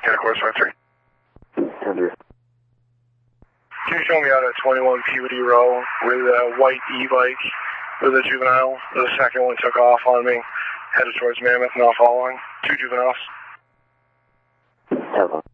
Got a course 53. Andrew. Can you show me out at 21 Peabody Row with a white e-bike with a juvenile? The second one took off on me, headed towards Mammoth, now following. 2 juveniles. Hello.